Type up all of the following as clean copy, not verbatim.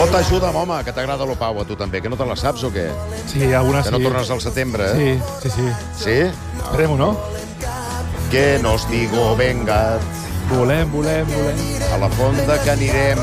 Escolta, ajuda'm, home, que t'agrada l'Opau a tu també, que no te la saps o què? Sí, alguna sí. Que no tornes al setembre, eh? Sí. Sí? Esperem-ho, no? Que nos digo, venga. Volem. A la fonda que anirem.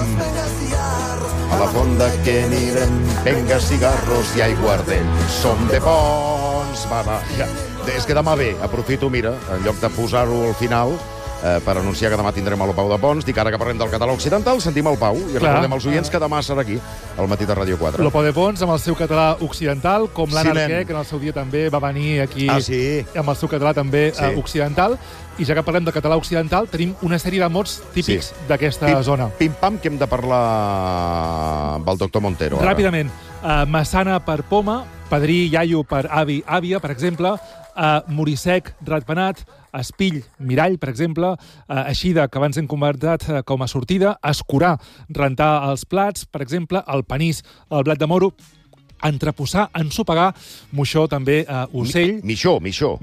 A la fonda que anirem. Venga, cigarros i aiguardent. Som de bons. Va. Ja. És que demà ve, aprofito, mira, en lloc de posar-ho al final, per anunciar que demà tindrem a l'Opau de Pons, dic ara que parlem del català occidental, sentim el Pau i recordem als oients que demà serà aquí, al matí de Ràdio 4. L'Opau de Pons amb el seu català occidental, com l'Anna Arquer, que en el seu dia també va venir aquí amb el seu català també occidental. I ja que parlem de català occidental, tenim una sèrie de mots típics d'aquesta zona. Pim-pam, que hem de parlar amb el doctor Montero. Ràpidament. Massana per poma, padrí, iaio per avi, àvia, per exemple, morissec, ratpenat, espill, mirall, per exemple, eixida, que abans hem convertit com a sortida, escurar, rentar els plats, per exemple, el panís, el blat de moro, entreposar, ensopegar, moixó també, ocell... Mixó.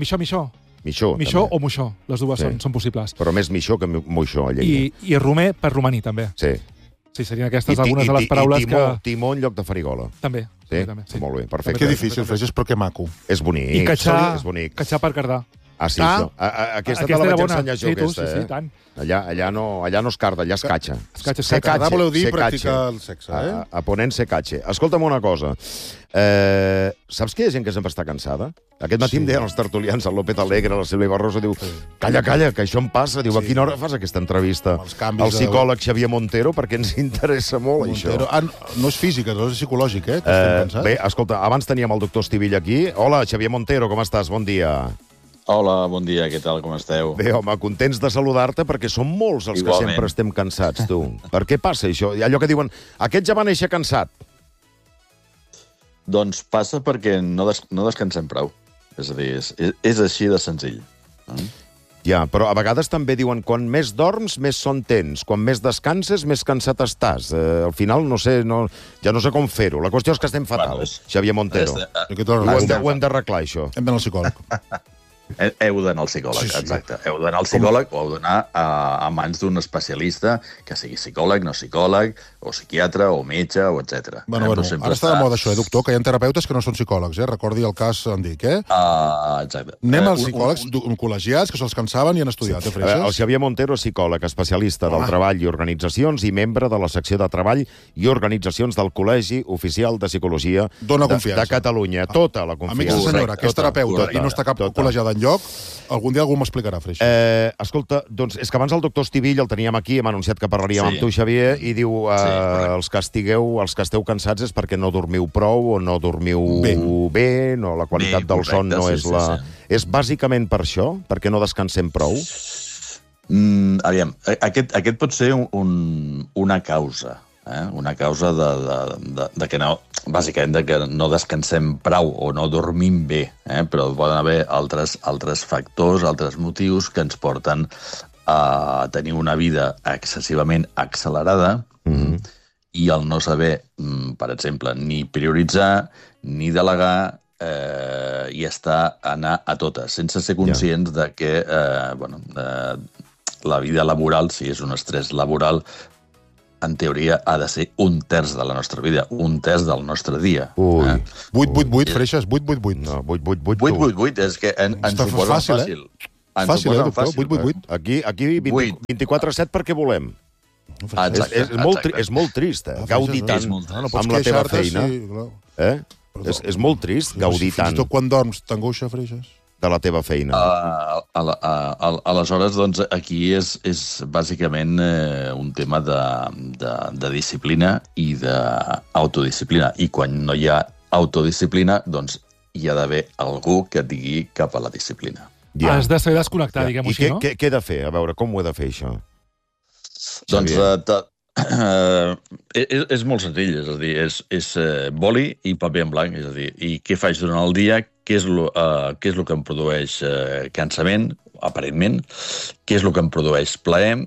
Mixó o moixó, les dues són possibles. Però més mixó que moixó, a Lleida. I romer per romaní, també. Sí, serien aquestes algunes de les paraules que... Timó en lloc de farigola. També. Sí? Molt bé, perfecte. Que difícil, Freixes, però que maco. És bonic. I catxar per cardar. Ah, sí, aquesta te la vaig ensenyar jo, aquesta, Sí, tant. Allà no es carda, allà es catxa. Cardar voleu dir practicar el sexe, eh? A ponent se catxe. Escolta'm una cosa. Saps que hi ha gent que sempre està cansada? Aquest matí em deien els tertulians, el López Alegre, la Sílvia Barroso, diu, calla, que això em passa. Diu, a quina hora fas aquesta entrevista? El psicòleg Xavier Montero, perquè ens interessa molt, això. No és física, no és psicològic, eh? Bé, escolta, abans teníem el doctor Estivill aquí. Hola, Xavier Montero, com estàs? Bon dia. Hola, bon dia, què tal, com esteu? Bé, home, contents de saludar-te perquè som molts els que sempre estem cansats, tu. Per què passa això? Allò que diuen, aquest ja va néixer cansat. Doncs passa perquè no descansem prou. És a dir, és així de senzill. Ja, però a vegades també diuen, quan més dorms, més son tens. Quan més descanses, més cansat estàs. Al final, no sé, ja no sé com fer-ho. La qüestió és que estem fatal, Xavier Montero. Ho hem d'arreglar, això. Hem d'anar al psicòleg. Heu d'anar al psicòleg, exacte. Heu d'anar al psicòleg o heu d'anar a mans d'un especialista, que sigui psicòleg, no psicòleg, o psiquiatre, o metge, o etc. Bueno, ara està de moda això, doctor, que hi ha terapeutes que no són psicòlegs, recordi el cas, em dic, Exacte. Anem als psicòlegs col·legiats, que se'ls cansaven i han estudiat, Freixes? El Xavier Montero és psicòleg, especialista del treball i organitzacions i membre de la secció de treball i organitzacions del Col·legi Oficial de Psicologia de Catalunya. Tota la confiança. Aquesta senyora, que és terapeuta i no està cap col·legiada enlloc, algun dia algú m'explicarà, Freixes. Escolta, doncs és que abans el doctor Estivill el teníem aquí, hem anunciat que parlaríem amb tu, Xavier, i diu, els que esteu cansats és perquè no dormiu prou o no dormiu bé, no, la qualitat del son no és la... És bàsicament per això? Perquè no descansem prou? Aviam, aquest pot ser una causa. Una causa de que no, bàsicament, de que no descansem prou o no dormim bé, però poden haver altres factors, altres motius que ens porten a tenir una vida excessivament accelerada i el no saber, per exemple, ni prioritzar, ni delegar i anar a totes, sense ser conscients de que la vida laboral, si és un estrès laboral, en teoria, ha de ser 1/3 de la nostra vida, 1/3 del nostre dia. 8-8-8, Freixes, 8-8-8. No, 8-8-8. 8-8-8, és que ens ho posen fàcil. Fàcil, doctor? 8-8-8. Aquí 24/7 perquè volem. És molt trist, gaudir tant amb la teva feina. És molt trist gaudir tant. Fins i tot quan dorms t'angoixa, Freixes? De la teva feina. Aleshores, doncs, aquí és bàsicament un tema de disciplina i d'autodisciplina. I quan no hi ha autodisciplina, doncs hi ha d'haver algú que et digui cap a la disciplina. Has de saber desconnectar, diguem-ho així, no? I què he de fer? A veure, com ho he de fer, això? Doncs és molt senzill, és a dir, és boli i paper en blanc, és a dir, i què faig durant el dia, què és el que em produeix cansament, aparentment, què és el que em produeix plaer,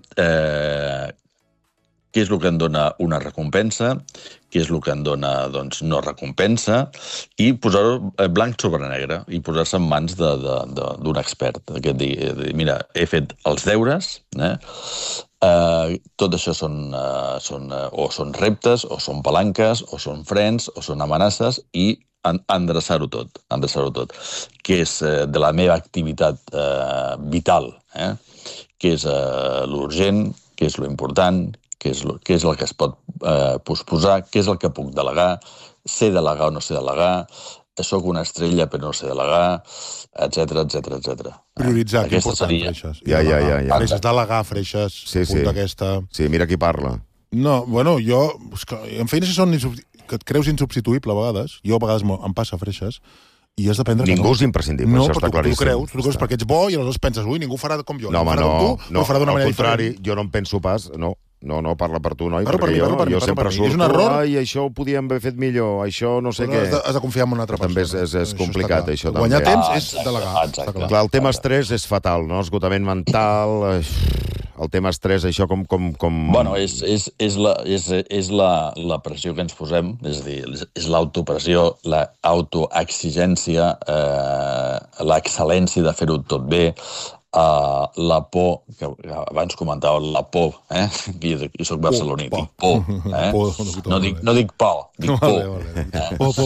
què és el que em dona una recompensa, què és el que em dona no recompensa, i posar-ho blanc sobre negre, i posar-se en mans d'un expert, que et digui, mira, he fet els deures, tot això o són reptes, o són palanques, o són frens, o són amenaces, i endreçar-ho tot, que és de la meva activitat vital, que és l'urgent, que és l'important, què és el que es pot posposar, què és el que puc delegar, sé delegar o no sé delegar, soc una estrella però no sé delegar, etc. Prioritzar, que important, Freixes. Ja. Freixes, delegar, Freixes, punt d'aquesta... Sí, mira qui parla. No, bueno, jo... En feines que et creus insubstituïble a vegades, jo a vegades em passa, Freixes, i has d'aprendre... Ningú és imprescindible, això està claríssim. No, però tu creus perquè ets bo i aleshores penses, ui, ningú farà com jo. No, home, no, ho farà d'una manera diferent. Al contrari, jo no em penso pas, no, parla per tu, noi, perquè jo sempre surto, ai, això ho podíem haver fet millor, això no sé què. Has de confiar en una altra persona. També és complicat, això. Guanyar temps és delegar. Clar, el tema estrès és fatal, no? Esgotament mental... El tema estrès, això com... Bueno, és la pressió que ens posem, és a dir, és l'autopressió, l'autoexigència, l'excel·lència de fer-ho tot bé, la por, que abans comentava, la por, jo soc barceloní, dic por, no dic por, dic por.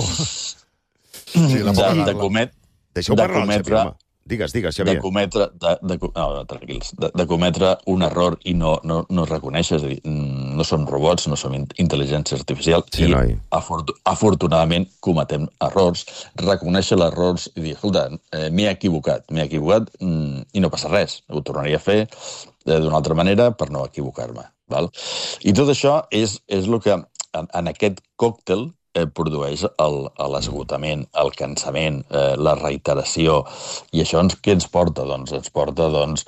De cometre... Deixeu parlar el Xavier, home. Digues, Xavier. De cometre un error i no reconèixer, és a dir, no som robots, no som intel·ligència artificial, i afortunadament cometem errors, reconèixer els errors i dir, escolta, m'he equivocat i no passa res, ho tornaria a fer d'una altra manera per no equivocar-me. I tot això és el que en aquest còctel produeix l'esgotament, el cansament, la reiteració. I això què ens porta? Ens porta,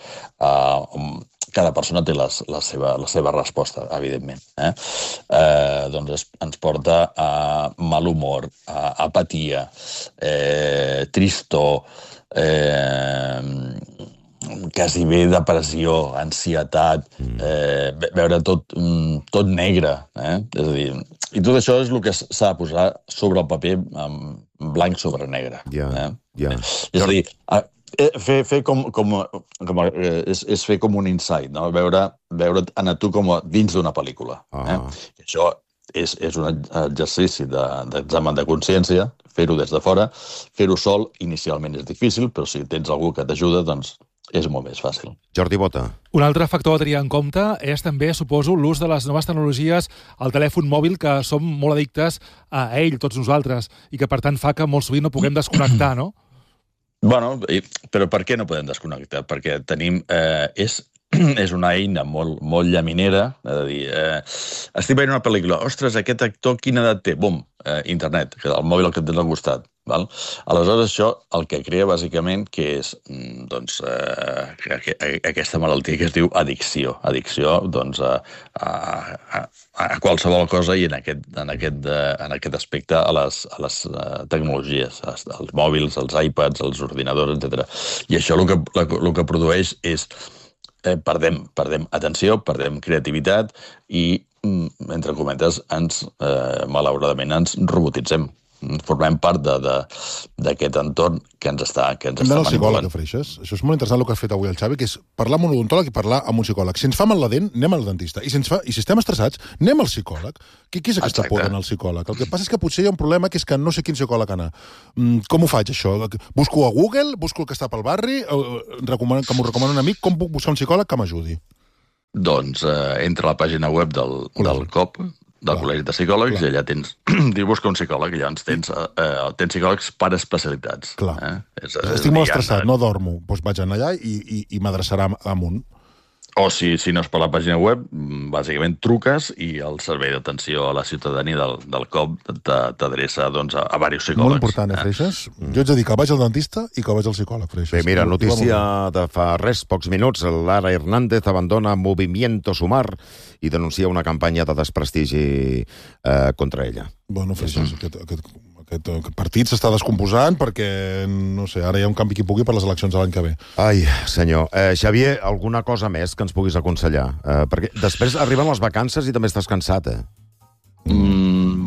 cada persona té la seva resposta, evidentment. Ens porta a mal humor, a apatia, tristor, quasi bé depressió, ansietat, veure tot negre. És a dir, i tot això és el que s'ha de posar sobre el paper blanc sobre negre. És a dir, fer com un insight, no? Veure't a tu com dins d'una pel·lícula. Això és un exercici d'examen de consciència, fer-ho des de fora, fer-ho sol inicialment és difícil, però si tens algú que t'ajuda, doncs és molt més fàcil. Jordi Bota. Un altre factor a tenir en compte és també, suposo, l'ús de les noves tecnologies al telèfon mòbil, que som molt addictes a ell, tots nosaltres, i que, per tant, fa que molt sovint no puguem desconnectar, no? Bueno, però per què no podem desconnectar? Perquè tenim... És una eina molt llaminera, és a dir, estic veient una pel·lícula, ostres, aquest actor quina edat té? Bum, internet, el mòbil el que tens al costat. Aleshores, això el que crea, bàsicament, que és aquesta malaltia que es diu addicció. Addicció, a qualsevol cosa i en aquest aspecte a les tecnologies, els mòbils, els iPads, els ordinadors, etc. I això el que produeix és perdem atenció, perdem creativitat i, entre cometes, malauradament ens robotitzem. Formem part d'aquest entorn que ens està manipulant. Psicòleg, Freixes. Això és molt interessant el que has fet avui el Xavi, que és parlar amb un odontòleg i parlar amb un psicòleg. Si ens fa mal la dent, anem al dentista. I si estem estressats, anem al psicòleg. Què és aquesta por d'anar al psicòleg? El que passa és que potser hi ha un problema, que és que no sé quin psicòleg anar. Com ho faig, això? Busco a Google? Busco el que està pel barri? Que m'ho recomana un amic? Com puc buscar un psicòleg que m'ajudi? Doncs entra a la pàgina web del COP, del Col·legi de Psicòlegs, i allà tens... busca un psicòleg, i llavors tens psicòlegs per especialitats. Clar. Estic molt estressat, no dormo. Doncs vaig anar allà i m'adreçarà amunt. O si no és per la pàgina web, bàsicament truques i el servei d'atenció a la ciutadania del COP t'adreça a diversos psicòlegs. Molt important, Freixes? Jo haig de dir que vaig al dentista i que vaig al psicòleg, Freixes. Bé, mira, notícia de fa pocs minuts. Lara Hernández abandona Movimiento Sumar i denuncia una campanya de desprestigi contra ella. Bueno, Freixes, aquest partit s'està descomposant perquè, no sé, ara hi ha un canvi qui pugui per les eleccions de l'any que ve. Ai, senyor. Xavier, alguna cosa més que ens puguis aconsellar? Perquè després arriben les vacances i també estàs cansat,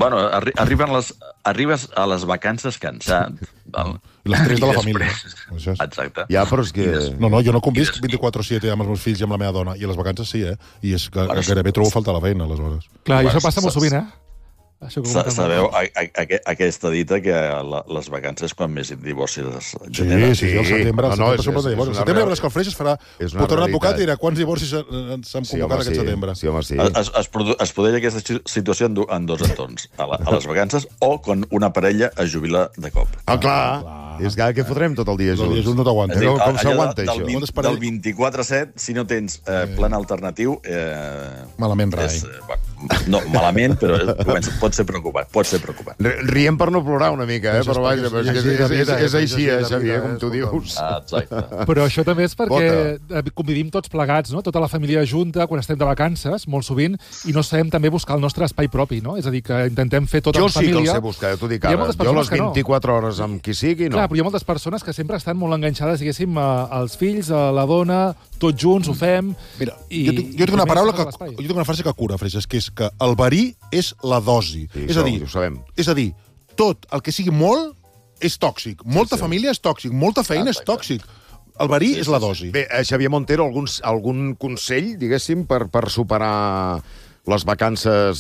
Bueno, arribes a les vacances cansat. Val? Les 3 de la família. Exacte. Ja, però és que... No, jo no convisc 24/7 amb els meus fills i amb la meva dona. I a les vacances sí, I és que gairebé trobo falta la feina, aleshores. Clar, i això passa molt sovint, Sabeu aquesta dita que les vacances quan més divorcis generen. Sí, el setembre. El setembre l'escalfreix es farà portar un advocat i dirà quants divorcis s'han convocat aquest setembre. Sí, home, sí. Es produeix aquesta situació en dos entorns. A les vacances o quan una parella es jubila de cop. Ah, clar. És que què fotrem tot el dia junts? El dia junts no t'aguanta. Com s'aguanta, això? Del 24/7, si no tens plan alternatiu... Malament, rai. No, malament, però pot ser preocupant. Riem per no plorar una mica, però vaja, és així, Xavier, com tu dius. Exacte. Però això també és perquè convivim tots plegats, no? Tota la família junta, quan estem de vacances, molt sovint, i no sabem també buscar el nostre espai propi, no? És a dir, que intentem fer tot en família. Jo sí que el sé buscar, t'ho dic ara. Jo les 24 hores amb qui sigui, no. Clar, però hi ha moltes persones que sempre estan molt enganxades, diguéssim, als fills, a la dona, tots junts ho fem... Mira, jo tinc una paraula jo tinc una frase que cura, Freixas, que és que el verí és la dosi. Sí, és a dir, tot el que sigui molt és tòxic. Molta família és tòxic, molta feina és tòxic. El verí és la dosi. Bé, Xavier Montero, algun consell, diguéssim, per superar les vacances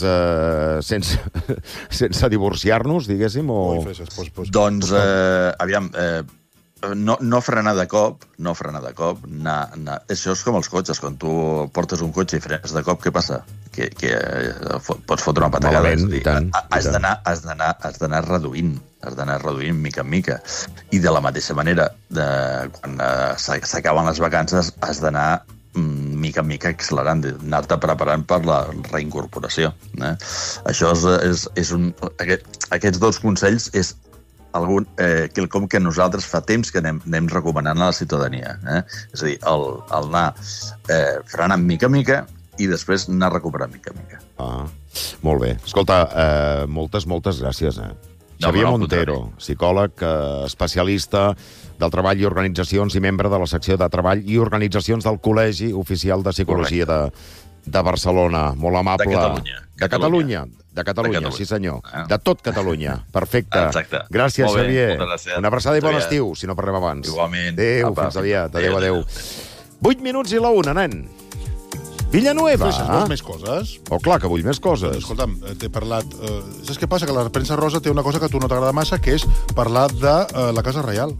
sense divorciar-nos, diguéssim? Doncs, aviam... No frenar de cop, Això és com els cotxes. Quan tu portes un cotxe i frenes de cop, què passa? Que pots fotre una patacada. Has d'anar reduint. Has d'anar reduint mica en mica. I de la mateixa manera, quan s'acaben les vacances, has d'anar mica en mica accelerant, anar-te preparant per la reincorporació. Això aquests dos consells és quelcom que nosaltres fa temps que anem recomanant a la ciutadania. És a dir, el anar frenant mica en mica i després anar recuperant mica en mica. Molt bé. Escolta, moltes gràcies. Xavier Montero, psicòleg, especialista del treball i organitzacions i membre de la secció de treball i organitzacions del Col·legi Oficial de Psicologia de Barcelona. Molt amable. De Catalunya, sí senyor. De tot Catalunya. Perfecte. Exacte. Gràcies, Xavier. Una abraçada i bon estiu, si no parlem abans. Igualment. Adéu, fins aviat. Adéu. 8 minuts i la 1, nen. Villanueva. Vols més coses? Oh, clar que vull més coses. Escolta'm, t'he parlat... Saps què passa? Que la premsa rosa té una cosa que a tu no t'agrada massa, que és parlar de la Casa Reial.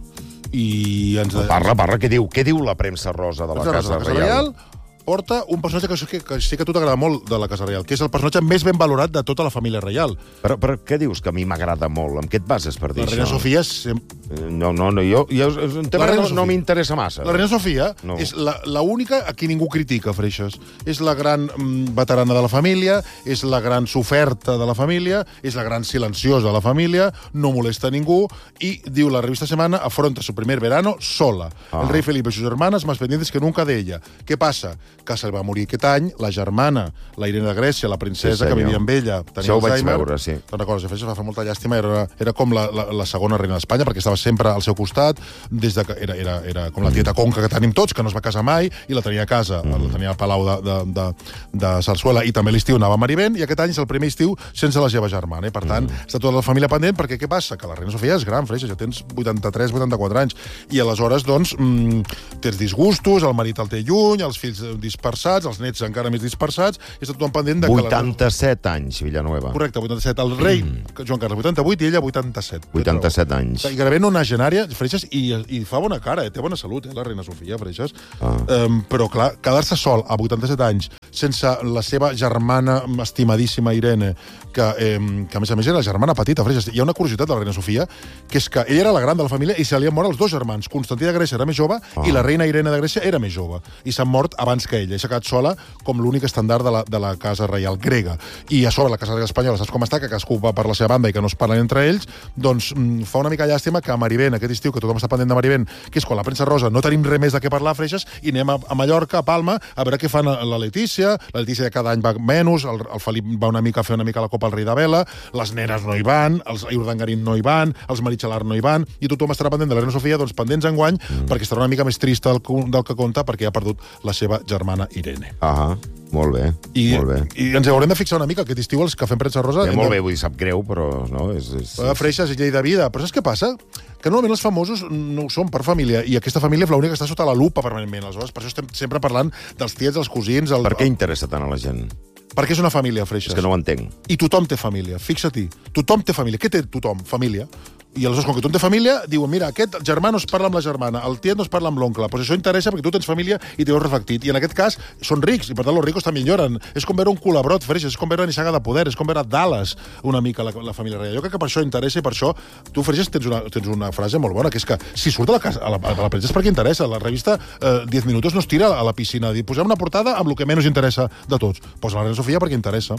I ens... Parla, què diu? Què diu la premsa rosa de la Casa Reial? Porta un personatge que sí que a tu t'agrada molt de la Casa Reial, que és el personatge més ben valorat de tota la família reial. Però què dius que a mi m'agrada molt? Amb què et bases per dir això? La reina Sofia és... No, és un tema que no m'interessa massa. La reina Sofia és l'única a qui ningú critica, Freixas. És la gran veterana de la família, és la gran soferta de la família, és la gran silenciosa de la família, no molesta ningú, i diu la revista Semana, afronta su primer verano sola. El rei Felipe y sus hermanas más pendientes que nunca de ella. Què passa? Que se va morir aquest any, la germana, la Irene de Grècia, la princesa que vivia amb ella, tenia Alzheimer. Això ho vaig veure, sí. Te'n recordes? Va fer molta llàstima, era com la segona reina d'Espanya, perquè estava sempre al seu costat, des de que era com la tieta Conca que tenim tots, que no es va casar mai, i la tenia a casa, la tenia al Palau de Sarsuela, i també l'estiu anava a Marivent, i aquest any és el primer estiu sense la seva germana. Per tant, està tota la família pendent, perquè què passa? Que la reina Sofia és gran, Freixas, ja tens 83, 84 anys, i aleshores, doncs, tens disgustos, el marit el té lluny, els fills dispersats, els nets encara més dispersats, i està tothom pendent de que... 87 anys, Villanueva. Correcte, 87. El rei, Joan Carles, 88, i ella 87. 87 anys. I gairebé no nagenària, Freixas, i fa bona cara, té bona salut, la reina Sofia, Freixas. Però, clar, quedar-se sol a 87 anys, sense la seva germana estimadíssima Irene, que a més era la germana petita, Freixas. Hi ha una curiositat de la reina Sofia, que és que ella era la gran de la família i se li han mort els dos germans. Constantí de Grècia era més jove i la reina Irene de Grècia era més jove. I s'han mort abans que ella. I s'ha quedat sola com l'únic estàndard de la Casa Reial grega. I a sobre la Casa Reial espanyola, saps com està? Que cadascú va per la seva banda i que no es parlen entre ells, doncs fa una mica llàstima que a Marivent, aquest estiu, que tothom està pendent de Marivent, que és quan la premsa rosa no tenim res més de què parlar, Freixas, i anem a Mallorca, a Palma, a veure què fan la Letícia. La Letícia cada any va menys, el Felip va a fer una mica la copa al rei de Vela, les nenes no hi van, els Urdangarín no hi van, els Meritxelar no hi van, i tothom estarà pendent de la reina Sofia, doncs pendents enguany, perquè estarà una mica més trista del que conta, perquè ha perdut la seva germana. germana Irene. Molt bé, molt bé. I ens haurem de fixar una mica aquest estiu els que fem premsa rosa. Molt bé, vull dir, sap greu, però no, Freixas i llei de vida. Però saps què passa? Que normalment els famosos no ho són per família, i aquesta família és l'única que està sota la lupa permanentment. Aleshores, per això estem sempre parlant dels tiets, dels cosins... Per què interessa tant a la gent? Perquè és una família, Freixas. És que no ho entenc. I tothom té família, fixa-t'hi. Tothom té família. Què té tothom? Família. I aleshores, com que tothom té família, diuen, mira, aquest germà no es parla amb la germana, el tiet no es parla amb l'oncle. Pues això interessa perquè tu tens família i t'hi veus reflectit. I en aquest cas són rics, i per tant els ricos també milloren. És com veure un colabrot, Freixas, és com veure Nissaga de Poder, és com veure Dallas, una mica, la família reial. Jo crec que per això interessa, i per això tu, Freixas, tens una frase molt bona, que és que si surt a la premsa és perquè interessa. La revista 10 minuts no es tira a la piscina a dir, posem una portada amb el que menys interessa de tots. Posa la Reina Sofia perquè interessa.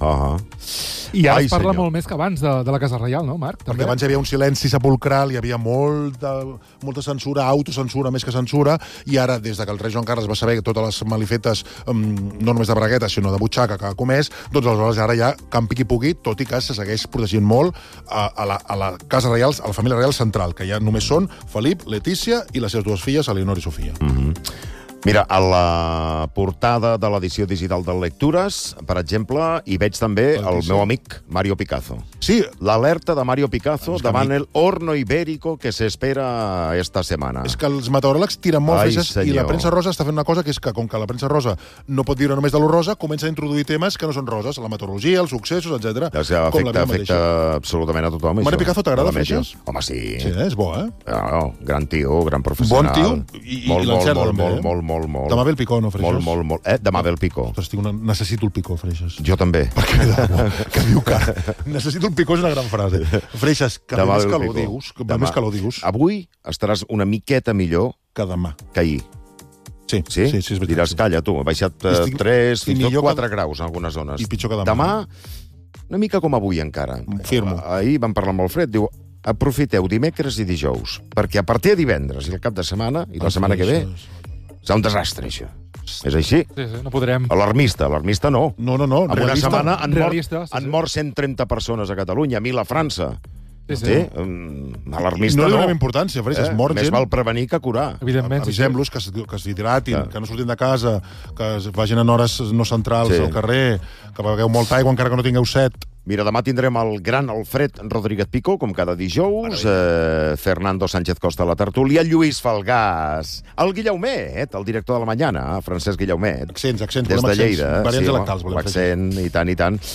I ara es parla molt més que abans de la Casa Reial, no, Marc? Perquè abans hi havia un silenci sepulcral, hi havia molta censura, autocensura més que censura, i ara, des que el rei Joan Carles va saber que totes les malifetes, no només de bragueta, sinó de butxaca que ha comès, doncs aleshores ara ja campi qui pugui, tot i que se segueix protegint molt a la Casa Reial, a la família reial central, que ja només són Felip, Letícia i les seves dues filles, Eleonor i Sofia. Mira, a la portada de l'edició digital de Lectures, per exemple, hi veig també el meu amic Mario Picazo. Sí. L'alerta de Mario Picazo davant el horno ibérico que s'espera esta setmana. És que els meteoròlegs tiren molt, Freixas, i la premsa rosa està fent una cosa que és que, com que la premsa rosa no pot viure només de lo rosa, comença a introduir temes que no són roses, la meteorologia, els successos, etc. Afecta absolutament a tothom. Mario Picazo t'agrada, Freixas? Home, sí. Sí, és bo, eh? Gran tio, gran professional. Bon tio, i l'encerta també, molt. Demà ve el picó, no, Freixas? Molt. Demà ve el picó. Ostres, necessito el picó, Freixas. Jo també. Perquè ve de bo, que diu que necessito el picó és una gran frase. Freixas, que ve més calor, digues. Avui estaràs una miqueta millor que demà. Que ahir. Sí, és veritat. Diràs, calla, tu, ha baixat 3, fins tot 4 graus en algunes zones. I pitjor que demà. Demà, una mica com avui encara. Firmo. Ahir vam parlar amb el Fred, diu, aprofiteu dimecres i dijous, perquè a partir de divendres i el cap de setmana, i la setmana que ve, serà un desastre, això. És així? Sí, no podrem. Alarmista no. No. En una setmana han mort sí. 130 persones a Catalunya, 1.000 a França. Sí. Alarmista no. No li donem importància, Freixas, mort gent. Més val prevenir que curar. Evidentment. Avisem-los que s'hidratin, que no surtin de casa, que vagin en hores no centrals al carrer, que begueu molta aigua encara que no tingueu set. Mira, demà tindrem el gran Alfred Rodríguez Picó, com cada dijous, Fernando Sánchez Costa a la tertúlia, Lluís Falgàs, el Guillaumet, el director de la Mañana, Francesc Guillaumet. Accents, des de Lleida. Variants electals, volem fer. L'accent, i tant.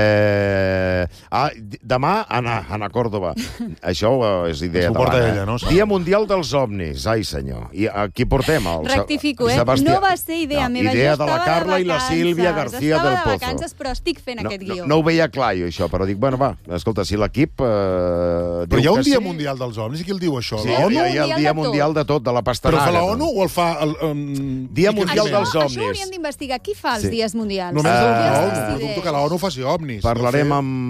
Demà, Anna Córdoba. Això és idea de l'Anna. Ella, no? Dia Mundial dels Ovnis. Ai, senyor. I aquí portem el Rectifico, no va ser idea meva. Idea de la Carla i la Sílvia García del Pozo. Estava de vacances, però estic fent aquest guió. No ho veia clar, això, però dic, bueno, va, escolta, si l'equip però hi ha un dia mundial dels ovnis, i qui el diu això? Sí, hi ha el dia mundial de tot, de la pastanaga. Però fa la ONU o el fa... Dia mundial dels ovnis. Això hauríem d'investigar. Qui fa els dies mundials? Només el dubto que la ONU faci ovnis. Parlarem amb